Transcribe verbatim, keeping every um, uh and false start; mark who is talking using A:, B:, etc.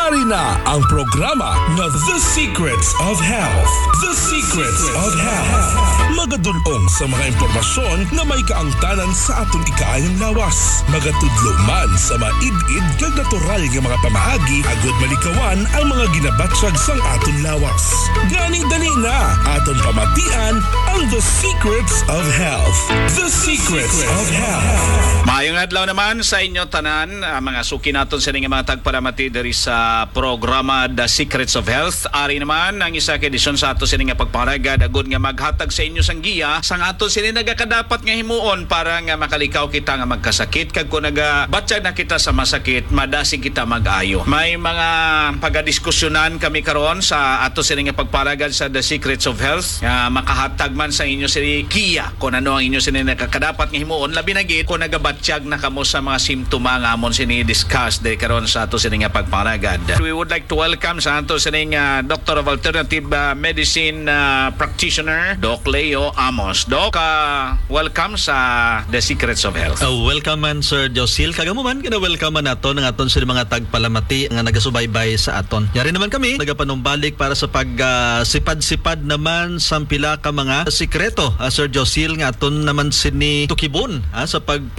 A: Ari na ang programa na The Secrets of Health. The Secrets of Health. Magadulong sa mga impormasyon na may kaangtanan sa aton ikaayang lawas. Magatudluman sa maid-id kag natural nga mga pamaagi agud malikawan ang mga ginabatsag sang aton lawas. Gani dali na aton pamatian ang The Secrets of Health. The Secrets of Health.
B: Maayong adlaw naman sa inyo tanan, uh, mga suki naton sa nga mga tagparamati diri sa programa The Secrets of Health. Ari naman ang isa ka edisyon sa ato sini nga pagpangaragad agud nga maghatag sa inyo sang giya sang ato sini nagakadapat nga himuon para nga makalikaw kita nga magkasakit kag kun nagabatyag na kita sa masakit madasig kita mag-ayo. May mga pagadiskusyonan kami karon sa ato sini nga pagpangaragad sa The Secrets of Health nga makahatag man sa inyo sini giya kung ano ang inyo sini nakakadapat nga himuon labi na gid kung nagabatyag na kamo sa mga simptoma nga amon sini discuss diri karon sa ato sini nga pagpangaragad. We would like to welcome sa ato sini nga Doctor of Alternative uh, Medicine uh, Practitioner Doc Leo Amos. Doc, uh, welcome sa The Secrets of Health.
C: Oh, welcome man Sir Josil. Kagamo man kina-welcome man nato ng aton sa mga tagpalamati nga nagasubaybay sa aton. Yari naman kami nagapanumbalik para sa pag uh, sipad-sipad naman sa pila ka mga sikreto uh, Sir Josil nga aton naman sini tukibon uh, sa pag